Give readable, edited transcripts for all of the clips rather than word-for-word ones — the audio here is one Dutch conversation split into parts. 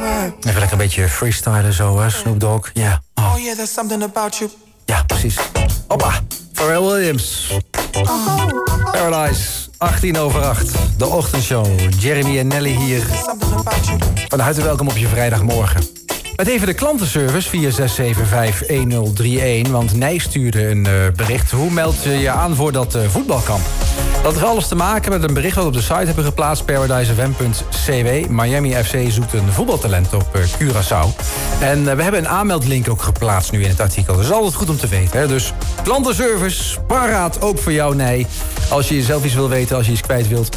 Even lekker een beetje freestylen zo, hè, Snoop Dogg. Ja. Oh yeah, there's something about you. Ja, precies. Hoppa, Pharrell Williams. Paradise, 8:18. De ochtendshow. Jeremy en Nelly hier. Van harte welkom op je vrijdagmorgen. Met even de klantenservice via 675-1031. Want Nij stuurde een bericht. Hoe meld je je aan voor dat voetbalkamp? Dat heeft alles te maken met een bericht dat we op de site hebben geplaatst. paradisefm.cw. Miami FC zoekt een voetbaltalent op Curaçao. En we hebben een aanmeldlink ook geplaatst nu in het artikel. Dat is altijd goed om te weten. Hè? Dus klantenservice, paraat ook voor jou, nee. Als je jezelf iets wil weten, als je iets kwijt wilt,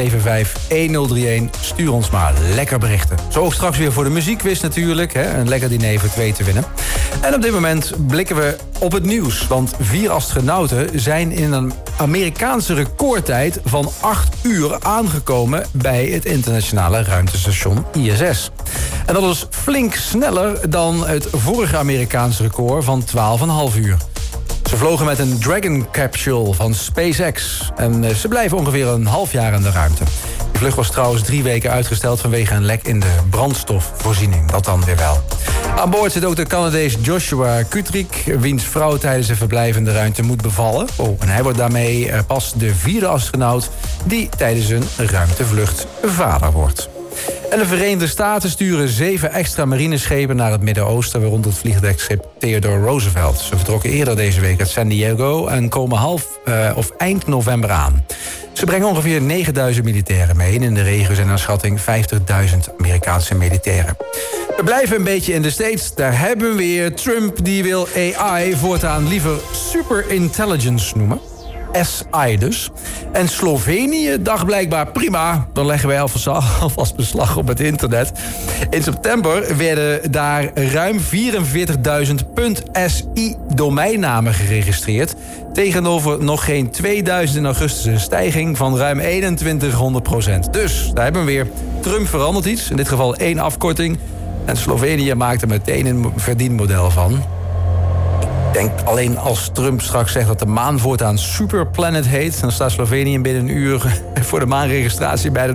675-1031. Stuur ons maar lekker berichten. Zo ook straks weer voor de muziekquiz natuurlijk. Hè? Een lekker diner voor 2 te winnen. En op dit moment blikken we op het nieuws. Want 4 astronauten zijn in een Amerikaanse recordtijd van 8 uur aangekomen bij het internationale ruimtestation ISS. En dat is flink sneller dan het vorige Amerikaanse record van 12,5 uur. Ze vlogen met een Dragon Capsule van SpaceX. En ze blijven ongeveer een half jaar in de ruimte. De vlucht was trouwens 3 weken uitgesteld vanwege een lek in de brandstofvoorziening. Dat dan weer wel. Aan boord zit ook de Canadees Joshua Kutryk, wiens vrouw tijdens zijn verblijf in de ruimte moet bevallen. En hij wordt daarmee pas de 4e astronaut die tijdens een ruimtevlucht vader wordt. En de Verenigde Staten sturen 7 extra marineschepen naar het Midden-Oosten, waaronder het vliegdekschip Theodore Roosevelt. Ze vertrokken eerder deze week uit San Diego en komen eind november aan. Ze brengen ongeveer 9.000 militairen mee. En in de regio zijn naar schatting 50.000 Amerikaanse militairen. We blijven een beetje in de States. Daar hebben we weer Trump, die wil AI voortaan liever superintelligence noemen. SI dus. En Slovenië dacht blijkbaar prima. Dan leggen wij alvast beslag op het internet. In september werden daar ruim 44.000 .si domeinnamen geregistreerd. Tegenover nog geen 2000 in augustus, een stijging van ruim 2100%. Dus daar hebben we weer. Trump verandert iets. In dit geval 1 afkorting. En Slovenië maakt er meteen een verdienmodel van. Ik denk alleen als Trump straks zegt dat de maan voortaan Superplanet heet, dan staat Slovenië binnen een uur voor de maanregistratie bij de